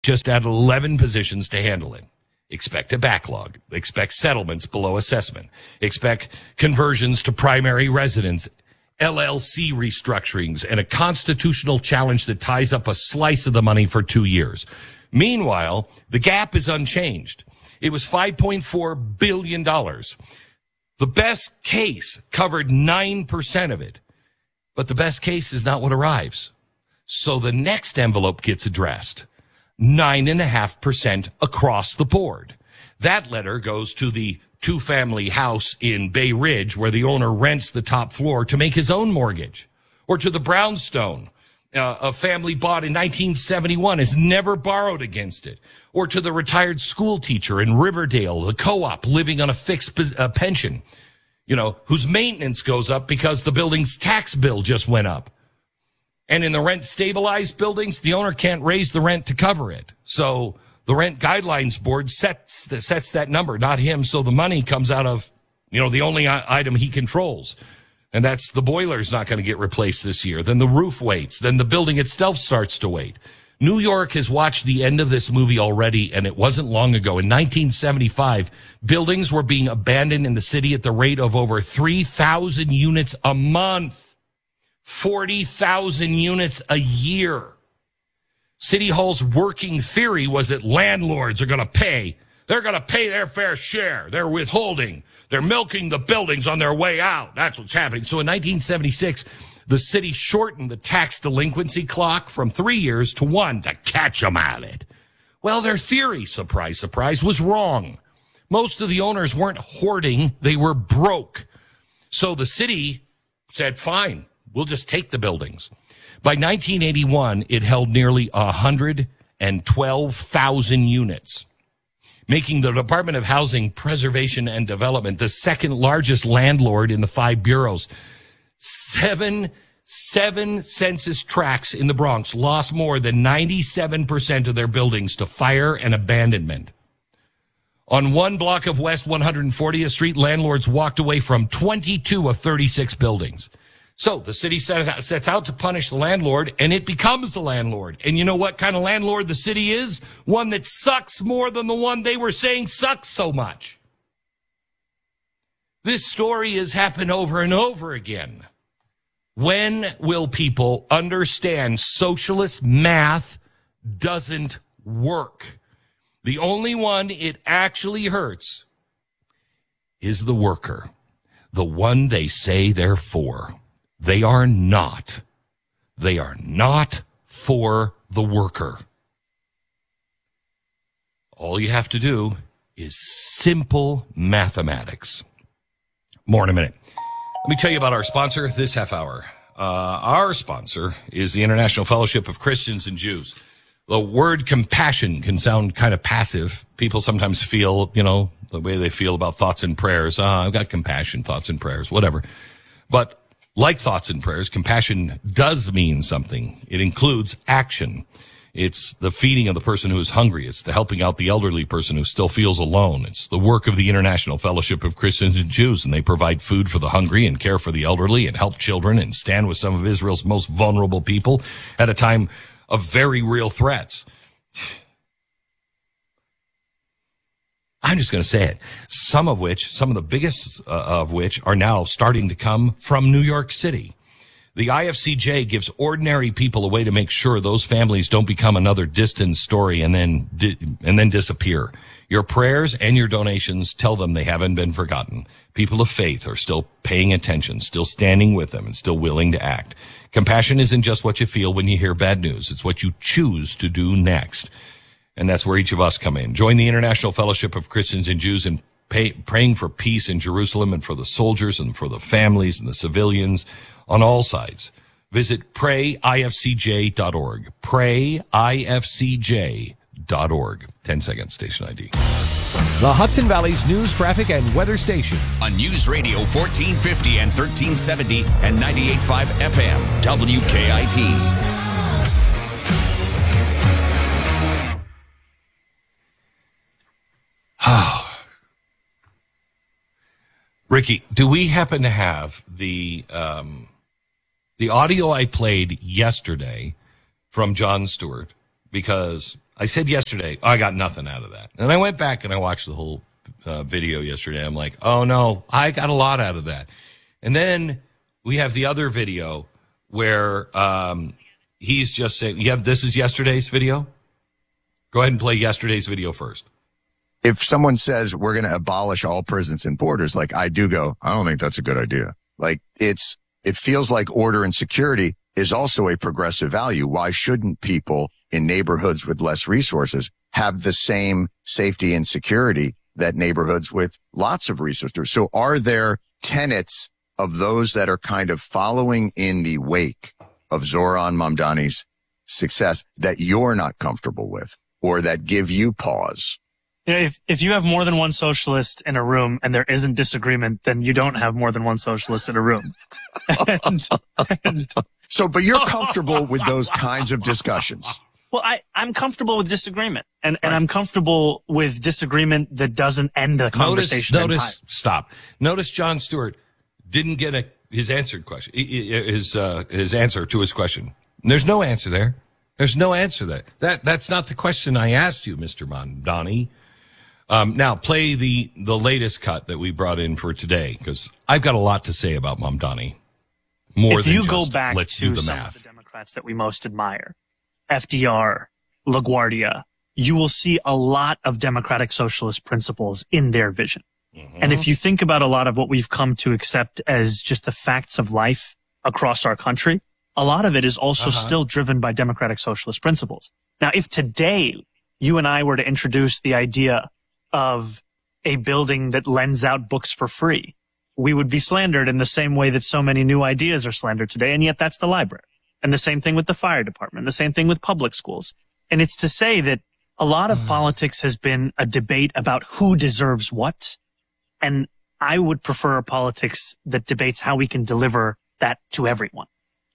just add 11 positions to handle it. Expect a backlog. Expect settlements below assessment. Expect conversions to primary residence, LLC restructurings, and a constitutional challenge that ties up a slice of the money for 2 years. Meanwhile, the gap is unchanged. It was $5.4 billion. The best case covered 9% of it. But the best case is not what arrives. So the next envelope gets addressed. 9.5% across the board. That letter goes to the two-family house in Bay Ridge where the owner rents the top floor to make his own mortgage. Or to the brownstone, a family bought in 1971, has never borrowed against it. Or to the retired school teacher in Riverdale, the co-op living on a fixed pension, whose maintenance goes up because the building's tax bill just went up. And in the rent-stabilized buildings, the owner can't raise the rent to cover it. So the Rent Guidelines Board sets that number, not him. So the money comes out of, the only item he controls. And that's the boiler's not going to get replaced this year. Then the roof waits. Then the building itself starts to wait. New York has watched the end of this movie already, and it wasn't long ago. In 1975, buildings were being abandoned in the city at the rate of over 3,000 units a month. 40,000 units a year. City Hall's working theory was that landlords are going to pay. They're going to pay their fair share. They're withholding. They're milking the buildings on their way out. That's what's happening. So in 1976, the city shortened the tax delinquency clock from 3 years to 1 to catch them at it. Well, their theory, surprise, surprise, was wrong. Most of the owners weren't hoarding. They were broke. So the city said, fine. We'll just take the buildings. By 1981, it held nearly 112,000 units, making the Department of Housing, Preservation, and Development the second largest landlord in the 5 bureaus. Seven census tracts in the Bronx lost more than 97% of their buildings to fire and abandonment. On one block of West 140th Street, landlords walked away from 22 of 36 buildings. So the city sets out to punish the landlord, and it becomes the landlord. And you know what kind of landlord the city is? One that sucks more than the one they were saying sucks so much. This story has happened over and over again. When will people understand socialist math doesn't work? The only one it actually hurts is the worker, the one they say they're for. They are not. They are not for the worker. All you have to do is simple mathematics. More in a minute. Let me tell you about our sponsor this half hour. Our sponsor is the International Fellowship of Christians and Jews. The word compassion can sound kind of passive. People sometimes feel, the way they feel about thoughts and prayers. I've got compassion, thoughts and prayers, whatever. But like thoughts and prayers, compassion does mean something. It includes action. It's the feeding of the person who is hungry. It's the helping out the elderly person who still feels alone. It's the work of the International Fellowship of Christians and Jews, and they provide food for the hungry and care for the elderly and help children and stand with some of Israel's most vulnerable people at a time of very real threats. I'm just going to say it. Some of the biggest of which are now starting to come from New York City. The IFCJ gives ordinary people a way to make sure those families don't become another distant story and then disappear. Your prayers and your donations tell them they haven't been forgotten. People of faith are still paying attention, still standing with them, and still willing to act. Compassion isn't just what you feel when you hear bad news. It's what you choose to do next. And that's where each of us come in. Join the International Fellowship of Christians and Jews in praying for peace in Jerusalem and for the soldiers and for the families and the civilians on all sides. Visit prayifcj.org. Prayifcj.org. 10 seconds, station ID. The Hudson Valley's news, traffic, and weather station. On News Radio 1450 and 1370 and 98.5 FM, WKIP. Ricky, do we happen to have the audio I played yesterday from Jon Stewart? Because I said yesterday, I got nothing out of that. And I went back and I watched the whole video yesterday. I'm like, oh no, I got a lot out of that. And then we have the other video where he's just saying, this is yesterday's video? Go ahead and play yesterday's video first. If someone says we're going to abolish all prisons and borders, like I do go, I don't think that's a good idea. Like it feels like order and security is also a progressive value. Why shouldn't people in neighborhoods with less resources have the same safety and security that neighborhoods with lots of resources? So are there tenets of those that are kind of following in the wake of Zohran Mamdani's success that you're not comfortable with or that give you pause? You know, if you have more than one socialist in a room and there isn't disagreement, then you don't have more than one socialist in a room. But you're comfortable with those kinds of discussions. Well, I'm comfortable with disagreement, and I'm comfortable with disagreement that doesn't end the conversation. Stop. Notice Jon Stewart didn't get his answer to his question. There's no answer there. There's no answer there. That's not the question I asked you, Mr. Mamdani. Now play the latest cut that we brought in for today, because I've got a lot to say about Mamdani. If you go back to some of the Democrats that we most admire, FDR, LaGuardia, you will see a lot of democratic socialist principles in their vision. Mm-hmm. And if you think about a lot of what we've come to accept as just the facts of life across our country, a lot of it is also still driven by democratic socialist principles. Now, if today you and I were to introduce the idea of a building that lends out books for free, we would be slandered in the same way that so many new ideas are slandered today. And yet that's the library. And the same thing with the fire department, the same thing with public schools. And it's to say that a lot of politics has been a debate about who deserves what. And I would prefer a politics that debates how we can deliver that to everyone.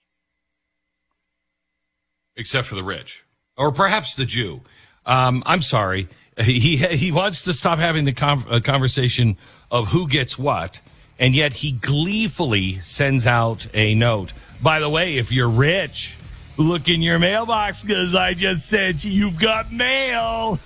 Except for the rich. Or perhaps the Jew. I'm sorry. He wants to stop having the conversation of who gets what, and yet he gleefully sends out a note. By the way, if you're rich, look in your mailbox because I just said you've got mail.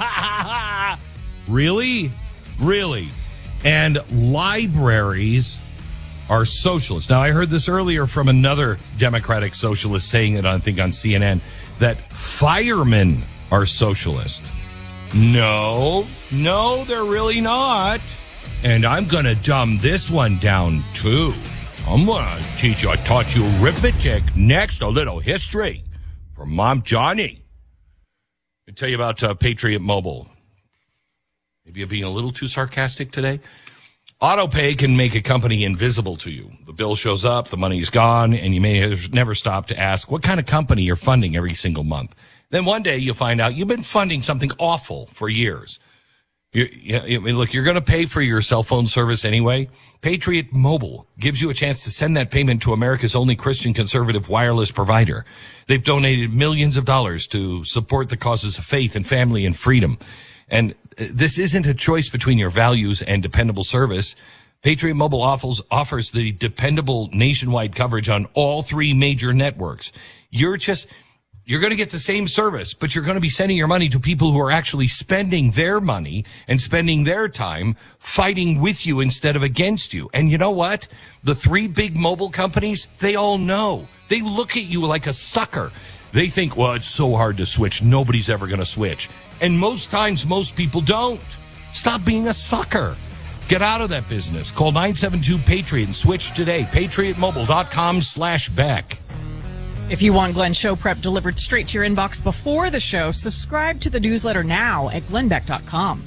Really? Really? And libraries are socialists. Now, I heard this earlier from another Democratic socialist saying it, I think, on CNN, that firemen are socialist. No, they're really not. And I'm going to dumb this one down, too. I'm going to teach you. I taught you arithmetic. Next, a little history from Mamdani. I'll tell you about Patriot Mobile. Maybe you're being a little too sarcastic today. AutoPay can make a company invisible to you. The bill shows up, the money's gone, and you may never stop to ask what kind of company you're funding every single month. Then one day you'll find out you've been funding something awful for years. Look, you're going to pay for your cell phone service anyway. Patriot Mobile gives you a chance to send that payment to America's only Christian conservative wireless provider. They've donated millions of dollars to support the causes of faith and family and freedom. And this isn't a choice between your values and dependable service. Patriot Mobile offers the dependable nationwide coverage on all three major networks. You're going to get the same service, but you're going to be sending your money to people who are actually spending their money and spending their time fighting with you instead of against you. And you know what? The three big mobile companies, they all know. They look at you like a sucker. They think, well, it's so hard to switch. Nobody's ever going to switch. And most times, most people don't. Stop being a sucker. Get out of that business. Call 972-PATRIOT and switch today. PatriotMobile.com/Beck. If you want Glenn Show Prep delivered straight to your inbox before the show, subscribe to the newsletter now at glennbeck.com.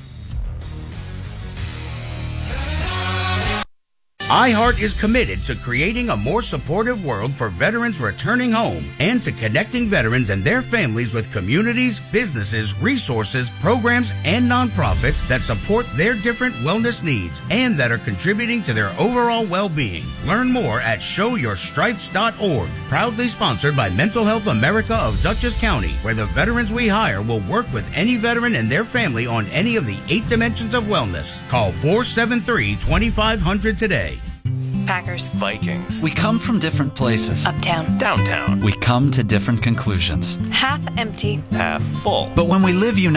iHeart is committed to creating a more supportive world for veterans returning home and to connecting veterans and their families with communities, businesses, resources, programs, and nonprofits that support their different wellness needs and that are contributing to their overall well-being. Learn more at showyourstripes.org. Proudly sponsored by Mental Health America of Dutchess County, where the veterans we hire will work with any veteran and their family on any of the 8 dimensions of wellness. Call 473-2500 today. Packers. Vikings. We come from different places. Uptown. Downtown. We come to different conclusions. Half empty. Half full. But when we live united,